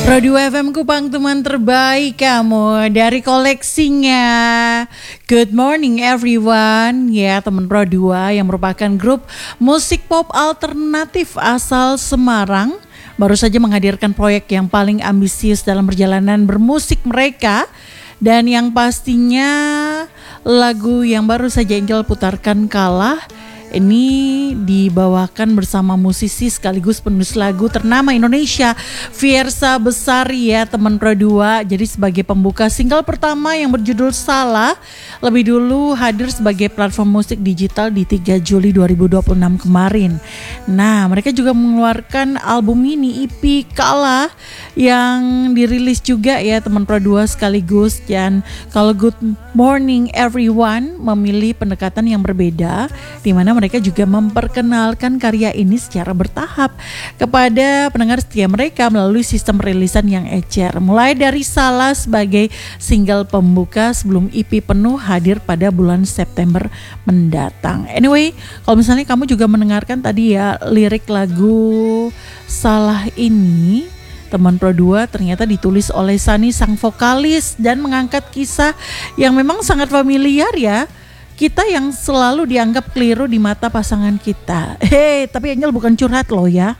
Pro 2 FM Kupang, teman terbaik kamu dari koleksinya Good Morning Everyone. Ya, teman Pro 2 yang merupakan grup musik pop alternatif asal Semarang baru saja menghadirkan proyek yang paling ambisius dalam perjalanan bermusik mereka. Dan yang pastinya lagu yang baru saja Angel putarkan Kalah ini dibawakan bersama musisi sekaligus penulis lagu ternama Indonesia, Fiersa Besari ya teman Pro 2. Jadi sebagai pembuka single pertama yang berjudul Salah, lebih dulu hadir sebagai platform musik digital di 3 Juli 2026 kemarin. Nah, mereka juga mengeluarkan album mini EP Kalah yang dirilis juga ya teman Pro 2 sekaligus. Dan kalau Good Morning Everyone memilih pendekatan yang berbeda, di mana mereka juga memperkenalkan karya ini secara bertahap kepada pendengar setia mereka melalui sistem rilisan yang ecer. Mulai dari Salah sebagai single pembuka sebelum EP penuh hadir pada bulan September mendatang. Anyway, kalau misalnya kamu juga mendengarkan tadi ya lirik lagu Salah ini, teman Pro 2 ternyata ditulis oleh Sani sang vokalis dan mengangkat kisah yang memang sangat familiar ya. Kita yang selalu dianggap keliru di mata pasangan kita. Tapi Angel bukan curhat loh ya.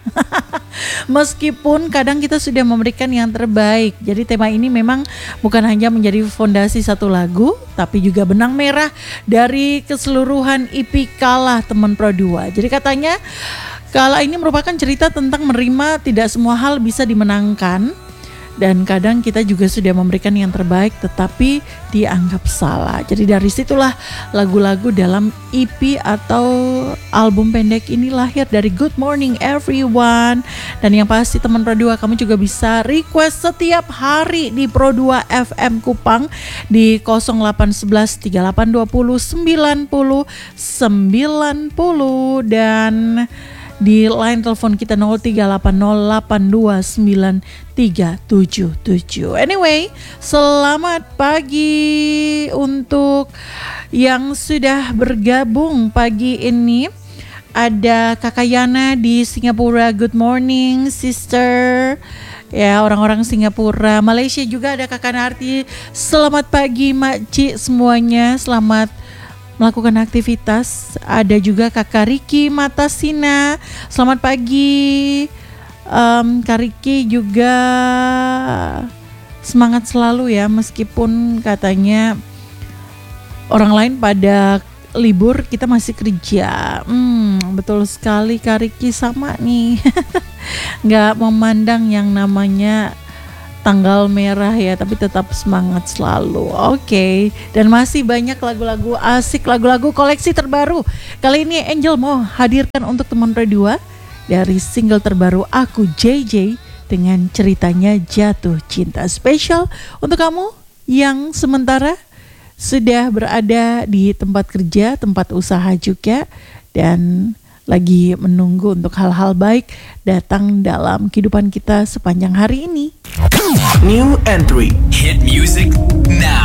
Meskipun kadang kita sudah memberikan yang terbaik. Jadi tema ini memang bukan hanya menjadi fondasi satu lagu, tapi juga benang merah dari keseluruhan EP Kalah teman Pro 2. Jadi katanya Kalah ini merupakan cerita tentang menerima tidak semua hal bisa dimenangkan. Dan kadang kita juga sudah memberikan yang terbaik tetapi dianggap salah. Jadi dari situlah lagu-lagu dalam EP atau album pendek ini lahir dari Good Morning Everyone. Dan yang pasti teman Pro 2, kamu juga bisa request setiap hari di Pro 2 FM Kupang di 0811 3820 90 90 dan di line telepon kita 0380829377. Anyway, selamat pagi untuk yang sudah bergabung pagi ini. Ada Kakak Yana di Singapura, good morning sister. Ya, orang-orang Singapura. Malaysia juga ada Kakak Narti. Selamat pagi makcik semuanya, selamat melakukan aktivitas. Ada juga Kakak Riki Matasina, selamat pagi. Kak Riki juga semangat selalu ya, meskipun katanya orang lain pada libur, kita masih kerja. Betul sekali Kak Riki, sama nih. Gak memandang yang namanya tanggal merah ya, tapi tetap semangat selalu. Oke. Dan masih banyak lagu-lagu asik, lagu-lagu koleksi terbaru. Kali ini Angel mau hadirkan untuk teman Pro 2 dari single terbaru Aku JJ dengan ceritanya Jatuh Cinta. Spesial untuk kamu yang sementara sudah berada di tempat kerja, tempat usaha juga, dan lagi menunggu untuk hal-hal baik datang dalam kehidupan kita sepanjang hari ini. New entry, hit music now.